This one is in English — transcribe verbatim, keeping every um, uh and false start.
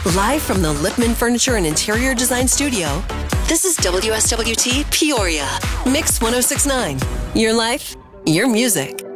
Live from the Lipman Furniture and Interior Design Studio, this is W S W T Peoria, Mix one oh six point nine. Your life, your music.